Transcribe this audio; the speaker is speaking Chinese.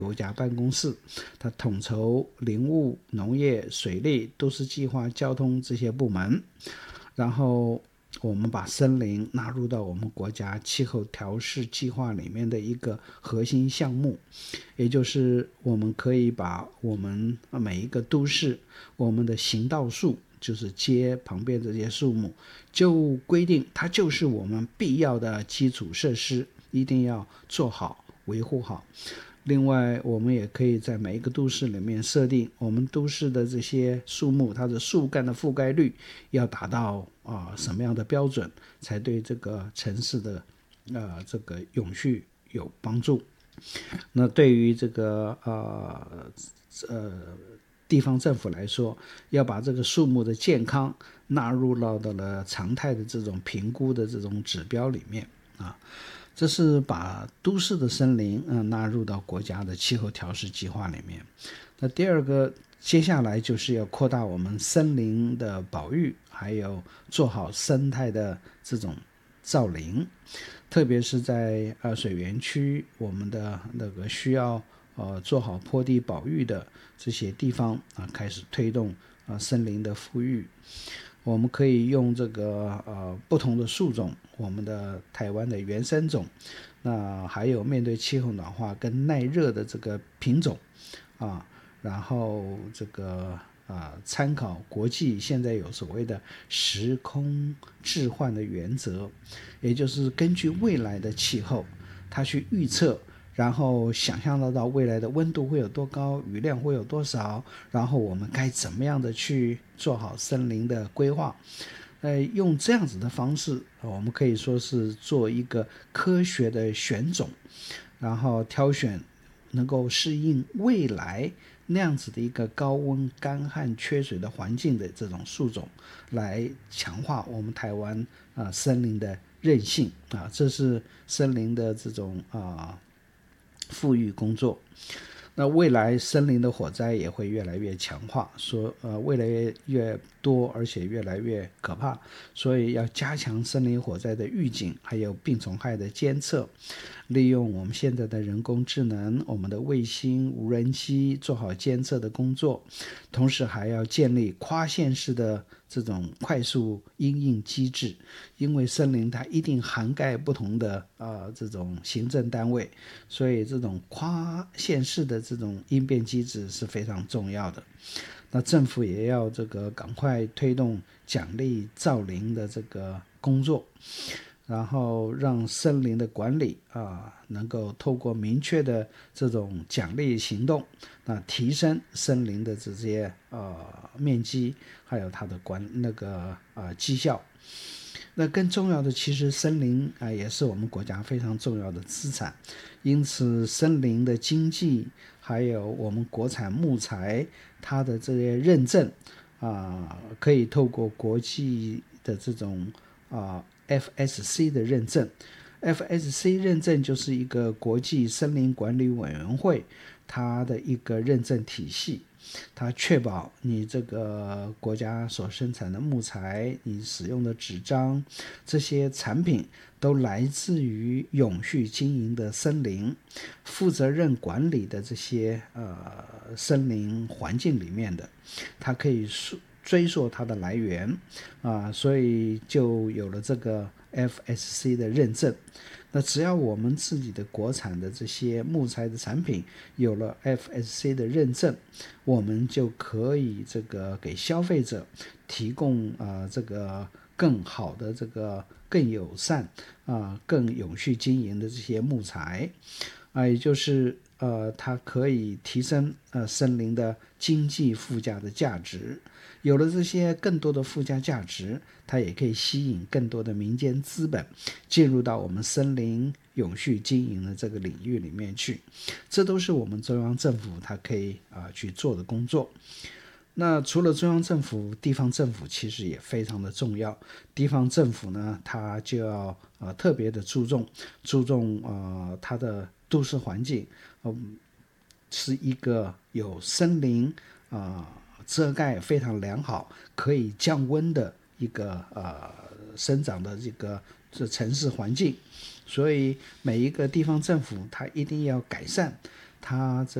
国家办公室，它统筹林务、农业、水利、都市计划、交通这些部门。然后我们把森林纳入到我们国家气候调试计划里面的一个核心项目，也就是我们可以把我们每一个都市我们的行道树，就是街旁边这些树木，就规定它就是我们必要的基础设施，一定要做好维护好。另外我们也可以在每一个都市里面设定我们都市的这些树木，它的树干的覆盖率要达到什么样的标准，才对这个城市的这个永续有帮助。那对于这个地方政府来说，要把这个树木的健康纳入到了常态的这种评估的这种指标里面啊。这是把都市的森林纳入到国家的气候调试计划里面。那第二个，接下来就是要扩大我们森林的保育，还有做好生态的这种造林，特别是在水源区，我们的那个需要做好坡地保育的这些地方开始推动森林的复育。我们可以用这个不同的树种，我们的台湾的原生种，那还有面对气候暖化跟耐热的这个品种然后这个参考国际现在有所谓的时空置换的原则，也就是根据未来的气候，它去预测，然后想象得到未来的温度会有多高，雨量会有多少，然后我们该怎么样的去做好森林的规划。用这样子的方式，我们可以说是做一个科学的选种，然后挑选能够适应未来那样子的一个高温、干旱、缺水的环境的这种树种，来强化我们台湾森林的韧性这是森林的这种富裕工作。那未来森林的火灾也会越来越强化，越来越多，而且越来越可怕，所以要加强森林火灾的预警，还有病虫害的监测，利用我们现在的人工智能，我们的卫星、无人机做好监测的工作，同时还要建立跨县市的这种快速因应机制，因为森林它一定涵盖不同的这种行政单位，所以这种跨县市的这种应变机制是非常重要的。那政府也要这个赶快推动奖励造林的这个工作，然后让森林的管理能够透过明确的这种奖励行动，提升森林的这些面积，还有它的绩效。那更重要的，其实森林也是我们国家非常重要的资产，因此森林的经济还有我们国产木材它的这些认证可以透过国际的这种FSC 的认证。FSC 认证就是一个国际森林管理委员会它的一个认证体系，它确保你这个国家所生产的木材，你使用的纸张，这些产品都来自于永续经营的森林，负责任管理的这些森林环境里面的，它可以追溯它的来源所以就有了这个 FSC 的认证。那只要我们自己的国产的这些木材的产品有了 FSC 的认证，我们就可以这个给消费者提供这个更好的这个更友善更永续经营的这些木材也就是它可以提升森林的经济附加的价值。有了这些更多的附加价值，它也可以吸引更多的民间资本进入到我们森林永续经营的这个领域里面去。这都是我们中央政府它可以去做的工作。那除了中央政府，地方政府其实也非常的重要。地方政府呢，它就要特别的注重它的都市环境是一个有森林遮盖非常良好，可以降温的一个生长的这城市环境。所以每一个地方政府它一定要改善它